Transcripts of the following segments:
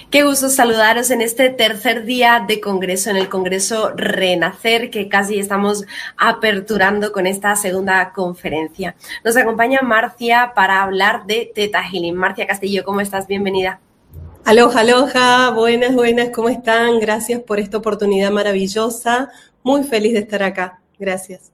Qué gusto saludaros en este tercer día de congreso, en el Congreso Renacer, que casi estamos aperturando con esta segunda conferencia. Nos acompaña Marcia para hablar de Theta Healing. Marcia Castillo, ¿cómo estás? Bienvenida. Aloha, aloha, buenas, ¿cómo están? Gracias por esta oportunidad maravillosa. Muy feliz de estar acá. Gracias.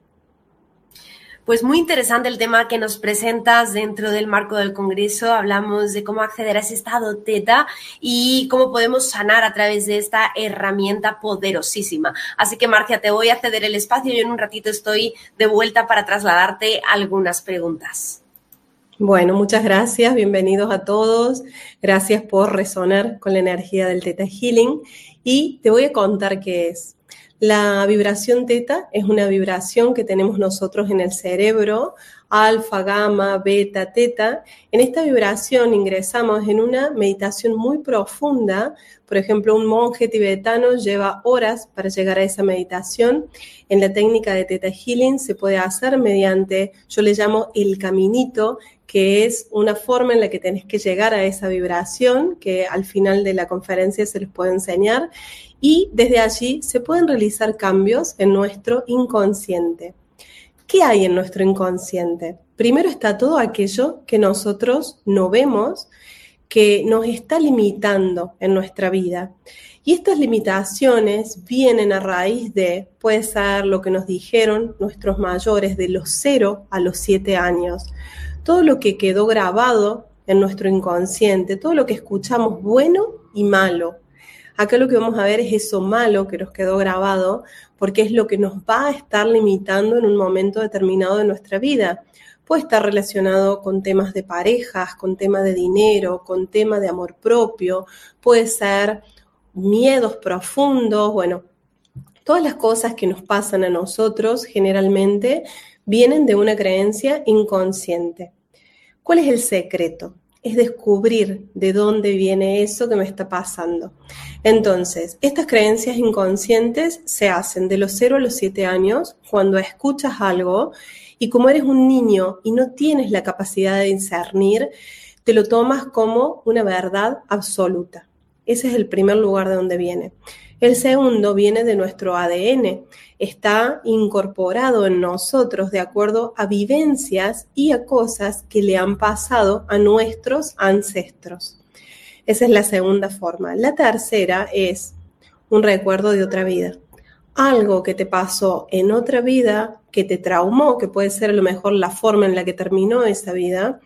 Pues muy interesante el tema que nos presentas dentro del marco del Congreso. Hablamos de cómo acceder a ese estado Theta y cómo podemos sanar a través de esta herramienta poderosísima. Así que, Marcia, te voy a ceder el espacio y en un ratito estoy de vuelta para trasladarte algunas preguntas. Bueno, muchas gracias. Bienvenidos a todos. Gracias por resonar con la energía del Theta Healing. Y te voy a contar qué es. La vibración Theta es una vibración que tenemos nosotros en el cerebro, alfa, gamma, beta, teta. En esta vibración ingresamos en una meditación muy profunda. Por ejemplo, un monje tibetano lleva horas para llegar a esa meditación. En la técnica de Theta Healing se puede hacer mediante, yo le llamo el caminito, que es una forma en la que tenés que llegar a esa vibración, que al final de la conferencia se les puede enseñar. Y desde allí se pueden realizar cambios en nuestro inconsciente. ¿Qué hay en nuestro inconsciente? Primero está todo aquello que nosotros no vemos, que nos está limitando en nuestra vida. Y estas limitaciones vienen a raíz de, puede ser lo que nos dijeron nuestros mayores de los 0 a los 7 años. Todo lo que quedó grabado en nuestro inconsciente, todo lo que escuchamos bueno y malo. Acá lo que vamos a ver es eso malo que nos quedó grabado, porque es lo que nos va a estar limitando en un momento determinado de nuestra vida. Puede estar relacionado con temas de parejas, con temas de dinero, con temas de amor propio, puede ser miedos profundos, bueno, todas las cosas que nos pasan a nosotros generalmente vienen de una creencia inconsciente. ¿Cuál es el secreto? Es descubrir de dónde viene eso que me está pasando. Entonces, estas creencias inconscientes se hacen de los 0 a los 7 años, cuando escuchas algo y como eres un niño y no tienes la capacidad de discernir, te lo tomas como una verdad absoluta. Ese es el primer lugar de donde viene. El segundo viene de nuestro ADN. Está incorporado en nosotros de acuerdo a vivencias y a cosas que le han pasado a nuestros ancestros. Esa es la segunda forma. La tercera es un recuerdo de otra vida. Algo que te pasó en otra vida, que te traumó, que puede ser a lo mejor la forma en la que terminó esa vida,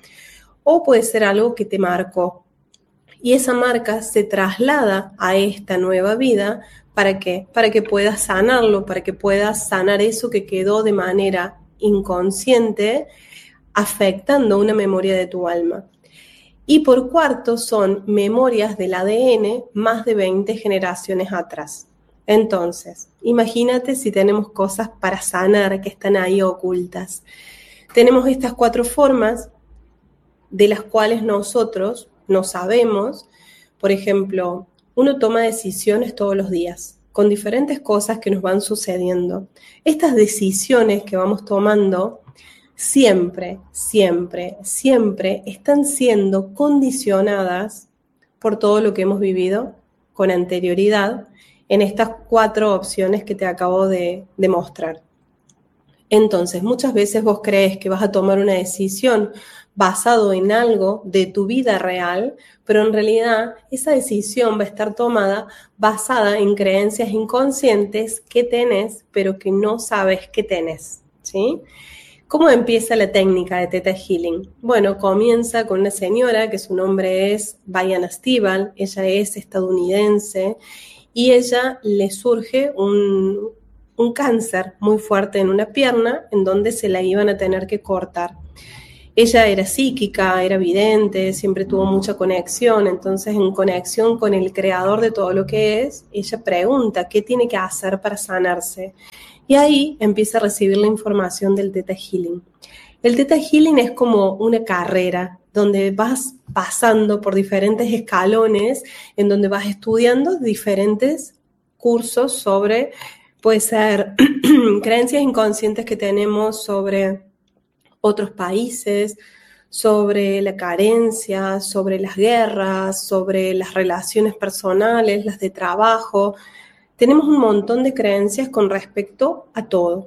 o puede ser algo que te marcó. Y esa marca se traslada a esta nueva vida. ¿Para qué? Para que puedas sanarlo, para que puedas sanar eso que quedó de manera inconsciente, afectando una memoria de tu alma. Y por cuarto son memorias del ADN más de 20 generaciones atrás. Entonces, imagínate si tenemos cosas para sanar que están ahí ocultas. Tenemos estas 4 formas de las cuales nosotros no sabemos. Por ejemplo, uno toma decisiones todos los días con diferentes cosas que nos van sucediendo. Estas decisiones que vamos tomando siempre están siendo condicionadas por todo lo que hemos vivido con anterioridad en estas 4 opciones que te acabo de mostrar. Entonces, muchas veces vos crees que vas a tomar una decisión basado en algo de tu vida real, pero en realidad esa decisión va a estar tomada basada en creencias inconscientes que tenés, pero que no sabes que tenés, ¿sí? ¿Cómo empieza la técnica de Theta Healing? Bueno, comienza con una señora que su nombre es Diana Stiebel, ella es estadounidense y ella le surge un cáncer muy fuerte en una pierna en donde se la iban a tener que cortar. Ella era psíquica, era vidente, siempre tuvo mucha conexión, entonces en conexión con el creador de todo lo que es, ella pregunta qué tiene que hacer para sanarse. Y ahí empieza a recibir la información del Theta Healing. El Theta Healing es como una carrera donde vas pasando por diferentes escalones, en donde vas estudiando diferentes cursos sobre, puede ser creencias inconscientes que tenemos sobre otros países, sobre la carencia, sobre las guerras, sobre las relaciones personales, las de trabajo. Tenemos un montón de creencias con respecto a todo.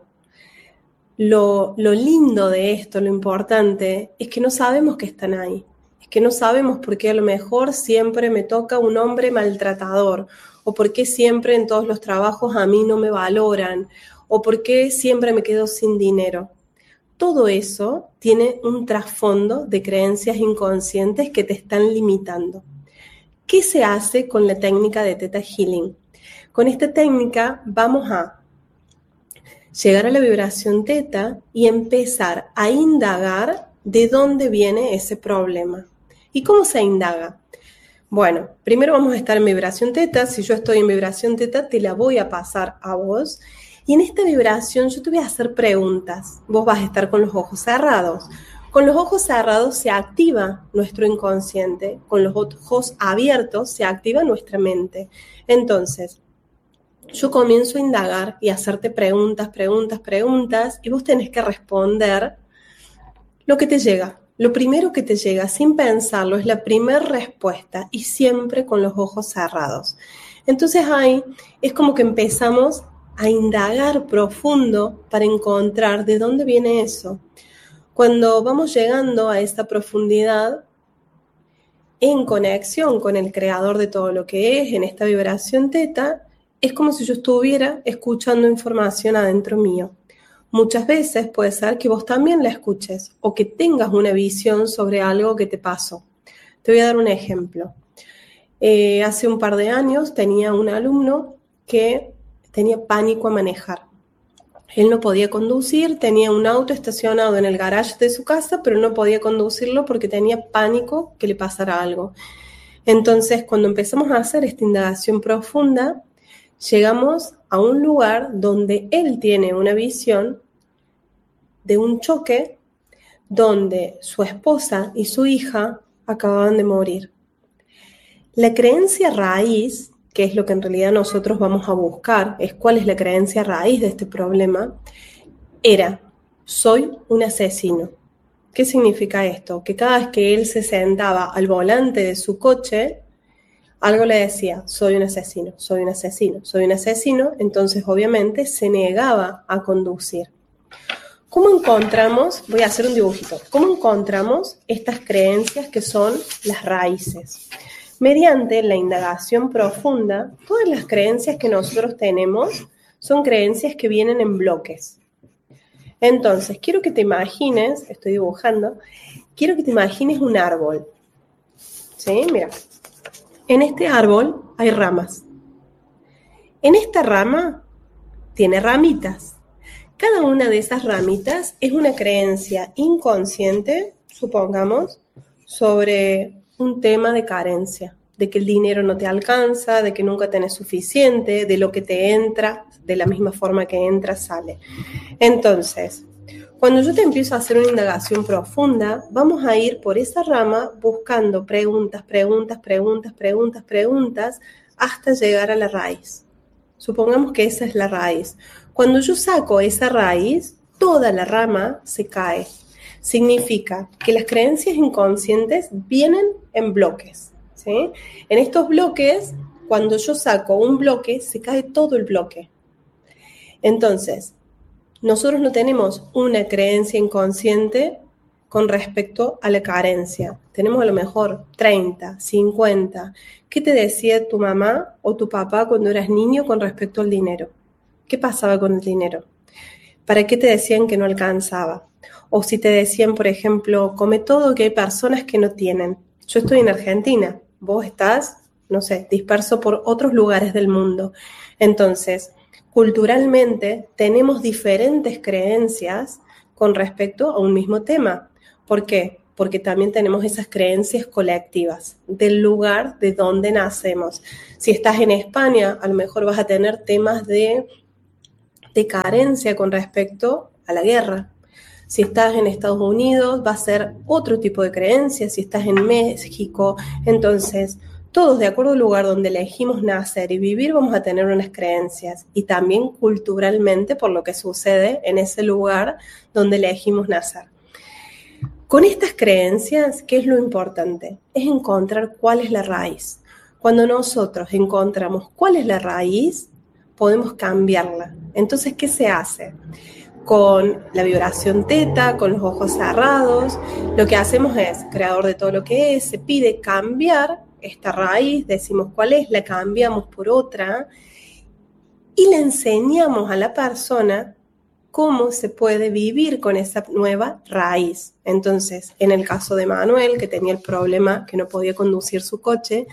Lo lindo de esto, lo importante, es que no sabemos que están ahí. Es que no sabemos por qué a lo mejor siempre me toca un hombre maltratador, o por qué siempre en todos los trabajos a mí no me valoran, o por qué siempre me quedo sin dinero. Todo eso tiene un trasfondo de creencias inconscientes que te están limitando. ¿Qué se hace con la técnica de Theta Healing? Con esta técnica vamos a llegar a la vibración Theta y empezar a indagar de dónde viene ese problema. ¿Y cómo se indaga? Bueno, primero vamos a estar en vibración Theta. Si yo estoy en vibración Theta, te la voy a pasar a vos. Y en esta vibración yo te voy a hacer preguntas. Vos vas a estar con los ojos cerrados. Con los ojos cerrados se activa nuestro inconsciente. Con los ojos abiertos se activa nuestra mente. Entonces, yo comienzo a indagar y a hacerte preguntas, y vos tenés que responder lo que te llega. Lo primero que te llega, sin pensarlo, es la primera respuesta y siempre con los ojos cerrados. Entonces ahí es como que empezamos a indagar profundo para encontrar de dónde viene eso. Cuando vamos llegando a esta profundidad, en conexión con el creador de todo lo que es, en esta vibración Theta, es como si yo estuviera escuchando información adentro mío. Muchas veces puede ser que vos también la escuches o que tengas una visión sobre algo que te pasó. Te voy a dar un ejemplo. Hace un par de años tenía un alumno que tenía pánico a manejar. Él no podía conducir, tenía un auto estacionado en el garage de su casa, pero no podía conducirlo porque tenía pánico que le pasara algo. Entonces, cuando empezamos a hacer esta indagación profunda, llegamos a un lugar donde él tiene una visión de un choque donde su esposa y su hija acababan de morir. La creencia raíz, que es lo que en realidad nosotros vamos a buscar, es cuál es la creencia raíz de este problema, era: soy un asesino. ¿Qué significa esto? Que cada vez que él se sentaba al volante de su coche, algo le decía: soy un asesino, soy un asesino, soy un asesino. Entonces obviamente se negaba a conducir. ¿Cómo encontramos? Voy a hacer un dibujito. ¿Cómo encontramos estas creencias que son las raíces? Mediante la indagación profunda, todas las creencias que nosotros tenemos son creencias que vienen en bloques. Entonces, quiero que te imagines, estoy dibujando, quiero que te imagines un árbol. ¿Sí? Mira. En este árbol hay ramas. En esta rama tiene ramitas. Cada una de esas ramitas es una creencia inconsciente, supongamos, sobre un tema de carencia, de que el dinero no te alcanza, de que nunca tenés suficiente, de lo que te entra, de la misma forma que entra, sale. Entonces, cuando yo te empiezo a hacer una indagación profunda, vamos a ir por esa rama buscando preguntas, hasta llegar a la raíz. Supongamos que esa es la raíz. Cuando yo saco esa raíz, toda la rama se cae. Significa que las creencias inconscientes vienen en bloques, ¿sí? En estos bloques, cuando yo saco un bloque, se cae todo el bloque. Entonces, nosotros no tenemos una creencia inconsciente con respecto a la carencia. Tenemos a lo mejor 30, 50. ¿Qué te decía tu mamá o tu papá cuando eras niño con respecto al dinero? ¿Qué pasaba con el dinero? ¿Para qué te decían que no alcanzaba? O si te decían, por ejemplo, come todo, que hay personas que no tienen. Yo estoy en Argentina, vos estás, no sé, disperso por otros lugares del mundo. Entonces, culturalmente tenemos diferentes creencias con respecto a un mismo tema. ¿Por qué? Porque también tenemos esas creencias colectivas del lugar de donde nacemos. Si estás en España, a lo mejor vas a tener temas de carencia con respecto a la guerra. Si estás en Estados Unidos, va a ser otro tipo de creencia. Si estás en México, entonces, todos de acuerdo al lugar donde elegimos nacer y vivir, vamos a tener unas creencias. Y también culturalmente por lo que sucede en ese lugar donde elegimos nacer. Con estas creencias, ¿qué es lo importante? Es encontrar cuál es la raíz. Cuando nosotros encontramos cuál es la raíz, podemos cambiarla. Entonces, ¿qué se hace? Con la vibración teta, con los ojos cerrados, lo que hacemos es, creador de todo lo que es, se pide cambiar esta raíz, decimos cuál es, la cambiamos por otra y le enseñamos a la persona cómo se puede vivir con esa nueva raíz. Entonces, en el caso de Manuel, que tenía el problema que no podía conducir su coche,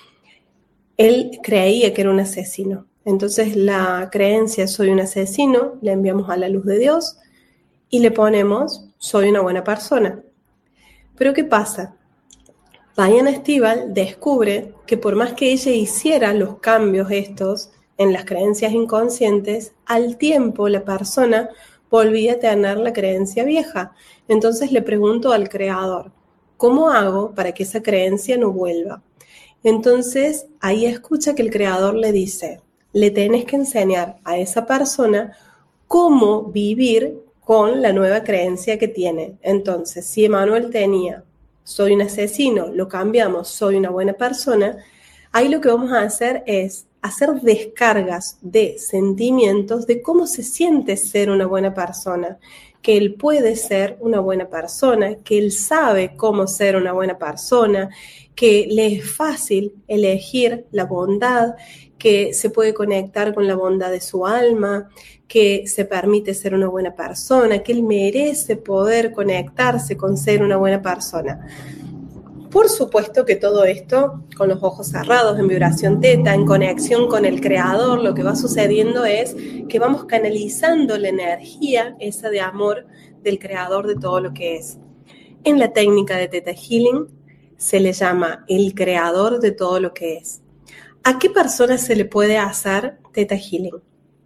él creía que era un asesino. Entonces la creencia soy un asesino, la enviamos a la luz de Dios y le ponemos soy una buena persona. Pero ¿qué pasa? Diana Estíbal descubre que por más que ella hiciera los cambios estos en las creencias inconscientes, al tiempo la persona volvía a tener la creencia vieja. Entonces le pregunto al creador, ¿cómo hago para que esa creencia no vuelva? Entonces ahí escucha que el creador le dice, le tenés que enseñar a esa persona cómo vivir con la nueva creencia que tiene. Entonces, si Emanuel tenía, soy un asesino, lo cambiamos, soy una buena persona, ahí lo que vamos a hacer es hacer descargas de sentimientos de cómo se siente ser una buena persona, que él puede ser una buena persona, que él sabe cómo ser una buena persona, que le es fácil elegir la bondad, que se puede conectar con la bondad de su alma, que se permite ser una buena persona, que él merece poder conectarse con ser una buena persona. Por supuesto que todo esto, con los ojos cerrados, en vibración teta, en conexión con el creador, lo que va sucediendo es que vamos canalizando la energía esa de amor del creador de todo lo que es. En la técnica de Theta Healing se le llama el creador de todo lo que es. ¿A qué persona se le puede hacer Theta Healing?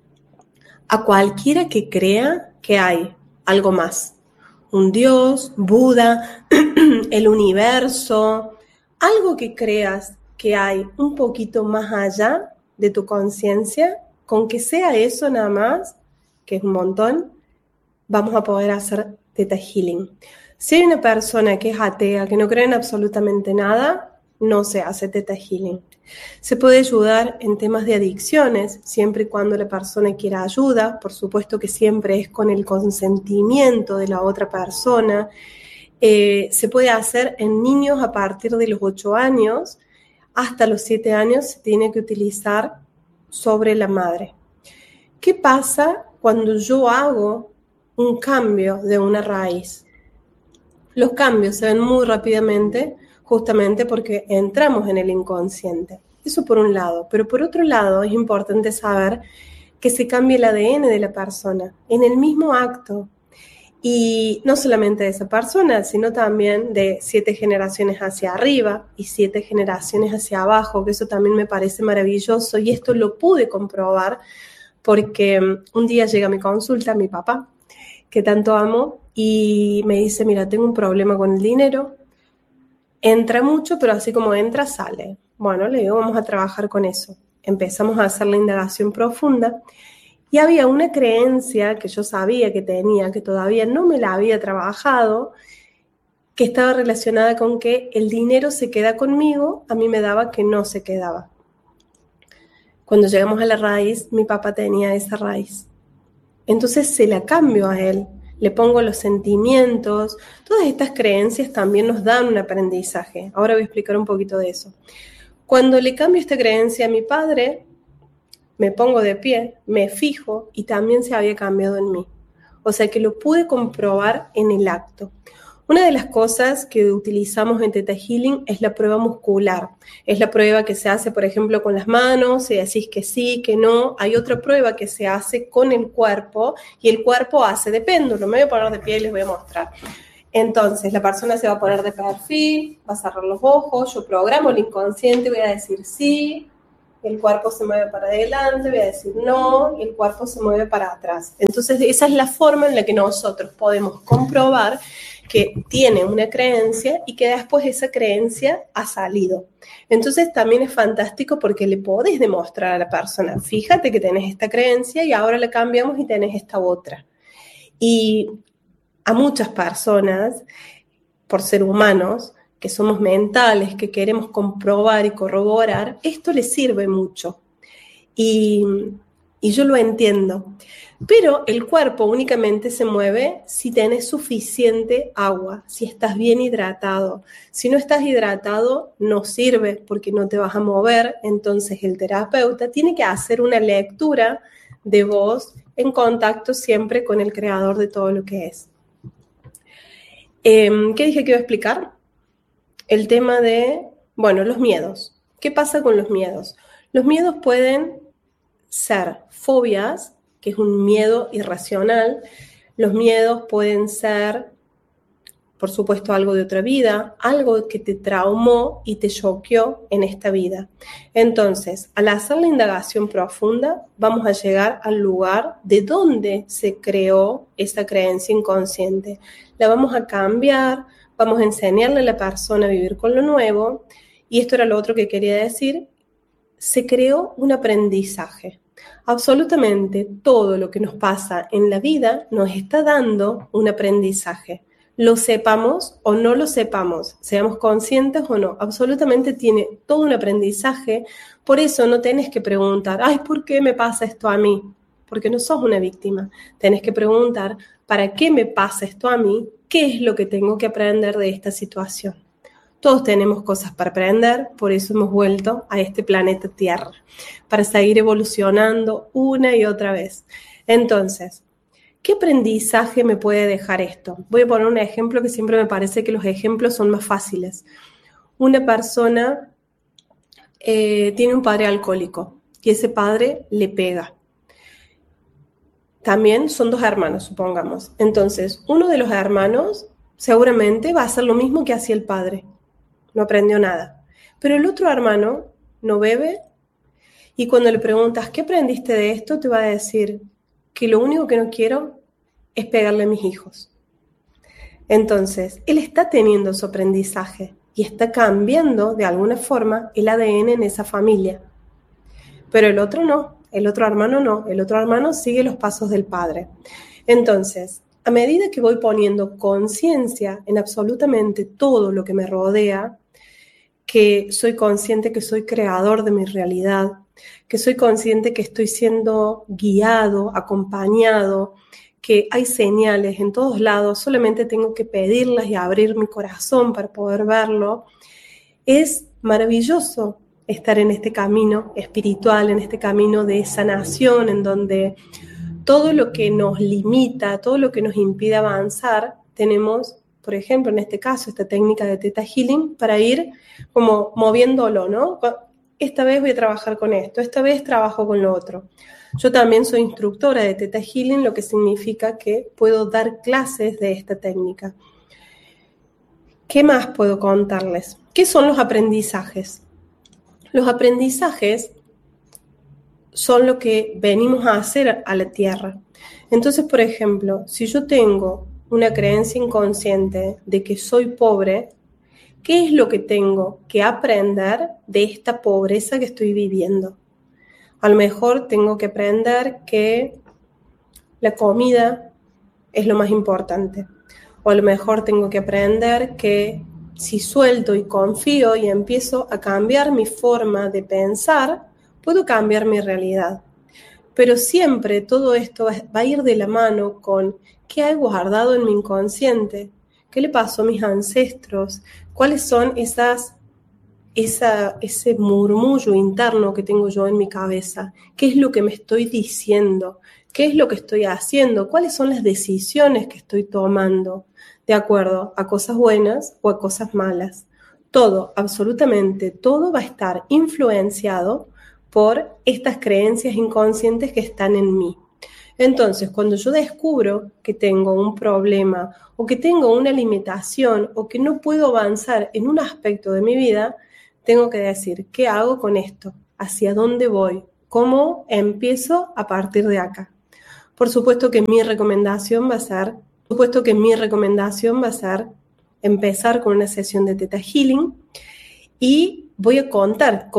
A cualquiera que crea que hay algo más. Un Dios, Buda, el universo, algo que creas que hay un poquito más allá de tu conciencia, con que sea eso nada más, que es un montón, vamos a poder hacer Theta Healing. Si hay una persona que es atea, que no cree en absolutamente nada, no se hace Theta Healing. Se puede ayudar en temas de adicciones, siempre y cuando la persona quiera ayuda, por supuesto que siempre es con el consentimiento de la otra persona. Se puede hacer en niños a partir de los 8 años, hasta los 7 años se tiene que utilizar sobre la madre. ¿Qué pasa cuando yo hago un cambio de una raíz? Los cambios se ven muy rápidamente, justamente porque entramos en el inconsciente. Eso por un lado. Pero por otro lado es importante saber que se cambia el ADN de la persona en el mismo acto. Y no solamente de esa persona, sino también de 7 generaciones hacia arriba y 7 generaciones hacia abajo, que eso también me parece maravilloso. Y esto lo pude comprobar porque un día llega a mi consulta mi papá, que tanto amo, y me dice, mira, tengo un problema con el dinero. Entra mucho, pero así como entra, sale. Bueno, le digo, vamos a trabajar con eso. Empezamos a hacer la indagación profunda y había una creencia que yo sabía que tenía, que todavía no me la había trabajado, que estaba relacionada con que el dinero se queda conmigo, a mí me daba que no se quedaba. Cuando llegamos a la raíz, mi papá tenía esa raíz. Entonces se la cambio a él. Le pongo los sentimientos, todas estas creencias también nos dan un aprendizaje. Ahora voy a explicar un poquito de eso. Cuando le cambio esta creencia a mi padre, me pongo de pie, me fijo y también se había cambiado en mí. O sea que lo pude comprobar en el acto. Una de las cosas que utilizamos en Theta Healing es la prueba muscular. Es la prueba que se hace, por ejemplo, con las manos, y decís que sí, que no. Hay otra prueba que se hace con el cuerpo, y el cuerpo hace de péndulo. Me voy a poner de pie y les voy a mostrar. Entonces, la persona se va a poner de perfil, va a cerrar los ojos, yo programo el inconsciente, voy a decir sí, el cuerpo se mueve para adelante, voy a decir no, y el cuerpo se mueve para atrás. Entonces, esa es la forma en la que nosotros podemos comprobar que tiene una creencia y que después esa creencia ha salido. Entonces también es fantástico porque le podés demostrar a la persona, fíjate que tenés esta creencia y ahora la cambiamos y tenés esta otra. Y a muchas personas por ser humanos, que somos mentales, que queremos comprobar y corroborar, esto les sirve mucho. Y yo lo entiendo. Pero el cuerpo únicamente se mueve si tienes suficiente agua, si estás bien hidratado. Si no estás hidratado, no sirve porque no te vas a mover. Entonces el terapeuta tiene que hacer una lectura de vos en contacto siempre con el creador de todo lo que es. ¿Qué dije que iba a explicar? El tema de, los miedos. ¿Qué pasa con los miedos? Los miedos pueden ser fobias, que es un miedo irracional. Los miedos pueden ser, por supuesto, algo de otra vida, algo que te traumó y te choqueó en esta vida. Entonces, al hacer la indagación profunda, vamos a llegar al lugar de donde se creó esa creencia inconsciente. La vamos a cambiar, vamos a enseñarle a la persona a vivir con lo nuevo. Y esto era lo otro que quería decir. Se creó un aprendizaje. Absolutamente todo lo que nos pasa en la vida nos está dando un aprendizaje. Lo sepamos o no lo sepamos, seamos conscientes o no, absolutamente tiene todo un aprendizaje. Por eso no tenés que preguntar, ay, ¿por qué me pasa esto a mí? Porque no sos una víctima. Tenés que preguntar, ¿para qué me pasa esto a mí? ¿Qué es lo que tengo que aprender de esta situación? Todos tenemos cosas para aprender, por eso hemos vuelto a este planeta Tierra, para seguir evolucionando una y otra vez. Entonces, ¿qué aprendizaje me puede dejar esto? Voy a poner un ejemplo que siempre me parece que los ejemplos son más fáciles. Una persona tiene un padre alcohólico y ese padre le pega. También son 2 hermanos, supongamos. Entonces, uno de los hermanos seguramente va a hacer lo mismo que hacía el padre. No aprendió nada. Pero el otro hermano no bebe y cuando le preguntas, ¿qué aprendiste de esto? Te va a decir que lo único que no quiero es pegarle a mis hijos. Entonces, él está teniendo su aprendizaje y está cambiando de alguna forma el ADN en esa familia. Pero el otro no, el otro hermano no, el otro hermano sigue los pasos del padre. Entonces, a medida que voy poniendo conciencia en absolutamente todo lo que me rodea, que soy consciente que soy creador de mi realidad, que soy consciente que estoy siendo guiado, acompañado, que hay señales en todos lados, solamente tengo que pedirlas y abrir mi corazón para poder verlo. Es maravilloso estar en este camino espiritual, en este camino de sanación, en donde todo lo que nos limita, todo lo que nos impide avanzar, tenemos, por ejemplo, en este caso, esta técnica de Theta Healing para ir como moviéndolo, ¿no? Esta vez voy a trabajar con esto, esta vez trabajo con lo otro. Yo también soy instructora de Theta Healing, lo que significa que puedo dar clases de esta técnica. ¿Qué más puedo contarles? ¿Qué son los aprendizajes? Los aprendizajes son lo que venimos a hacer a la Tierra. Entonces, por ejemplo, si yo tengo una creencia inconsciente de que soy pobre, ¿qué es lo que tengo que aprender de esta pobreza que estoy viviendo? A lo mejor tengo que aprender que la comida es lo más importante. O a lo mejor tengo que aprender que si suelto y confío y empiezo a cambiar mi forma de pensar, puedo cambiar mi realidad. Pero siempre todo esto va a ir de la mano con qué hay guardado en mi inconsciente, qué le pasó a mis ancestros, cuáles son ese murmullo interno que tengo yo en mi cabeza, qué es lo que me estoy diciendo, qué es lo que estoy haciendo, cuáles son las decisiones que estoy tomando, de acuerdo a cosas buenas o a cosas malas. Todo, absolutamente todo va a estar influenciado por estas creencias inconscientes que están en mí. Entonces, cuando yo descubro que tengo un problema o que tengo una limitación o que no puedo avanzar en un aspecto de mi vida, tengo que decir, ¿qué hago con esto? ¿Hacia dónde voy? ¿Cómo empiezo a partir de acá? Por supuesto que mi recomendación va a ser empezar con una sesión de Theta Healing y voy a contar